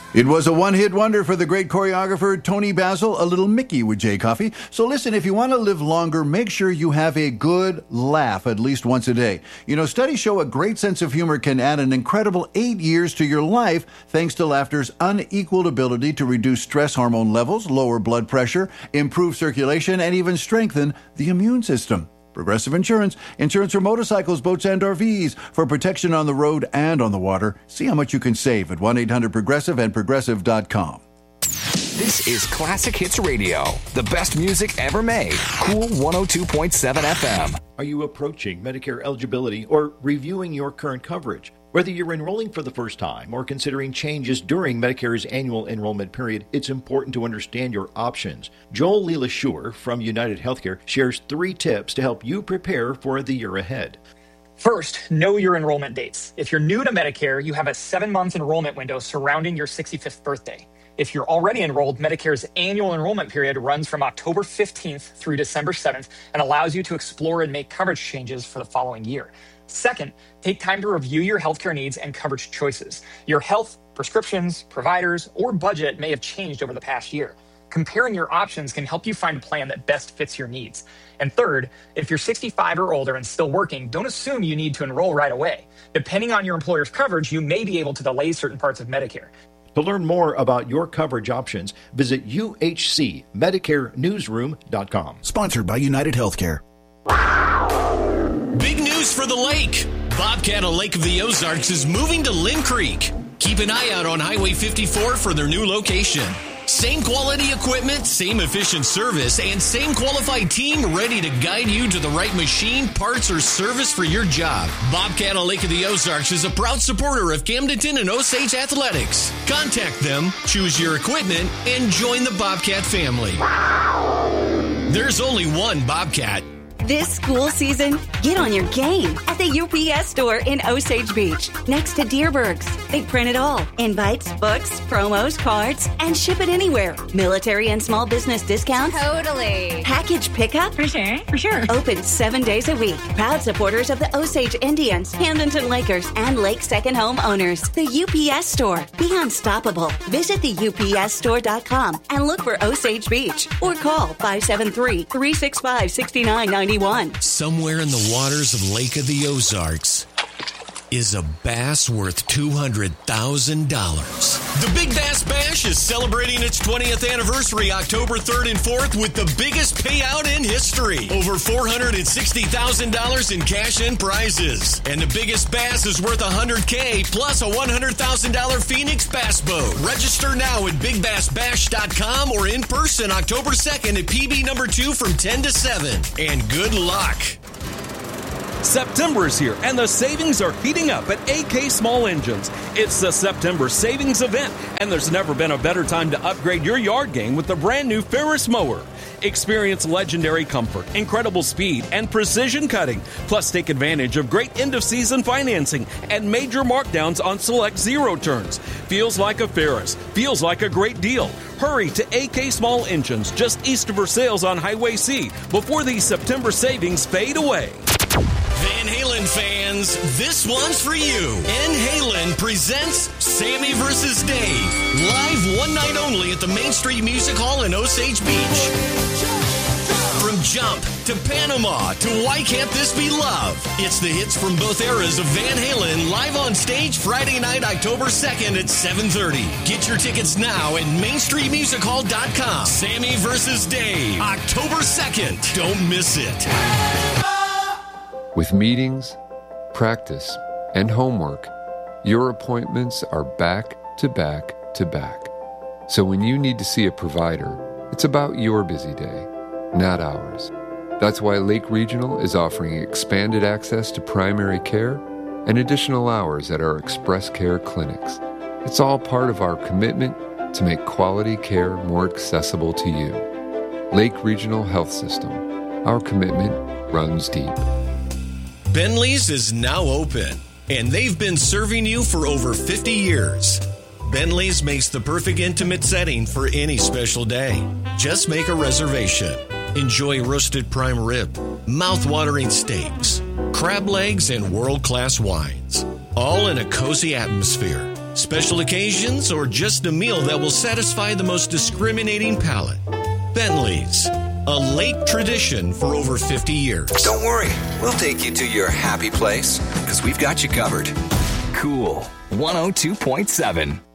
It was a one-hit wonder for the great choreographer Tony Basil, A Little Mickey with Jay Coffey. So listen, if you want to live longer, make sure you have a good laugh at least once a day. You know, studies show a great sense of humor can add an incredible 8 years to your life thanks to laughter's unequaled ability to reduce stress hormone levels, lower blood pressure, improve circulation, and even strengthen the immune system. Progressive Insurance. Insurance for motorcycles, boats, and RVs. For protection on the road and on the water. See how much you can save at 1-800-PROGRESSIVE and Progressive.com. This is Classic Hits Radio. The best music ever made. Cool 102.7 FM. Are you approaching Medicare eligibility or reviewing your current coverage? Whether you're enrolling for the first time or considering changes during Medicare's annual enrollment period, it's important to understand your options. Joel LeLaSure from United Healthcare shares 3 tips to help you prepare for the year ahead. First, know your enrollment dates. If you're new to Medicare, you have a 7-month enrollment window surrounding your 65th birthday. If you're already enrolled, Medicare's annual enrollment period runs from October 15th through December 7th and allows you to explore and make coverage changes for the following year. Second, take time to review your healthcare needs and coverage choices. Your health, prescriptions, providers, or budget may have changed over the past year. Comparing your options can help you find a plan that best fits your needs. And third, if you're 65 or older and still working, don't assume you need to enroll right away. Depending on your employer's coverage, you may be able to delay certain parts of Medicare. To learn more about your coverage options, visit UHCMedicareNewsroom.com. Sponsored by United Healthcare. Big news for the lake. Bobcat on Lake of the Ozarks is moving to Lynn Creek. Keep an eye out on Highway 54 for their new location. Same quality equipment, same efficient service, and same qualified team ready to guide you to the right machine, parts, or service for your job. Bobcat on Lake of the Ozarks is a proud supporter of Camdenton and Osage Athletics. Contact them, choose your equipment, and join the Bobcat family. There's only one Bobcat. This school season, get on your game at the UPS store in Osage Beach, next to Deerbergs. They print it all. Invites, books, promos, cards, and ship it anywhere. Military and small business discounts. Totally. Package pickup. For sure. Open 7 days a week. Proud supporters of the Osage Indians, Camdenton Lakers, and Lake Second Home owners. The UPS store. Be unstoppable. Visit theupsstore.com and look for Osage Beach or call 573-365-6991. Somewhere in the waters of Lake of the Ozarks is a bass worth $200,000. The Big Bass Bash is celebrating its 20th anniversary October 3rd and 4th with the biggest payout in history. Over $460,000 in cash and prizes. And the biggest bass is worth $100K plus a $100,000 Phoenix Bass Boat. Register now at BigBassBash.com or in person October 2nd at PB number 2 from 10 to 7. And good luck. September is here, and the savings are heating up at AK Small Engines. It's the September Savings Event, and there's never been a better time to upgrade your yard game with the brand new Ferris mower. Experience legendary comfort, incredible speed, and precision cutting. Plus, take advantage of great end-of-season financing and major markdowns on select zero turns. Feels like a Ferris. Feels like a great deal. Hurry to AK Small Engines, just east of Versailles on Highway C, before these September savings fade away. Van Halen fans, this one's for you. Van Halen presents Sammy vs. Dave, live one night only at the Main Street Music Hall in Osage Beach. From Jump to Panama to Why Can't This Be Love? It's the hits from both eras of Van Halen live on stage Friday night, October 2nd at 7:30. Get your tickets now at MainStreetMusicHall.com. Sammy vs. Dave, October 2nd. Don't miss it. With meetings, practice, and homework, your appointments are back to back to back. So when you need to see a provider, it's about your busy day, not ours. That's why Lake Regional is offering expanded access to primary care and additional hours at our Express Care clinics. It's all part of our commitment to make quality care more accessible to you. Lake Regional Health System. Our commitment runs deep. Bentley's is now open, and they've been serving you for over 50 years. Bentley's makes the perfect intimate setting for any special day. Just make a reservation. Enjoy roasted prime rib, mouth-watering steaks, crab legs, and world-class wines. All in a cozy atmosphere. special occasions, or just a meal that will satisfy the most discriminating palate. Bentley's, a late tradition for over 50 years. Don't worry, we'll take you to your happy place because we've got you covered. Cool 102.7.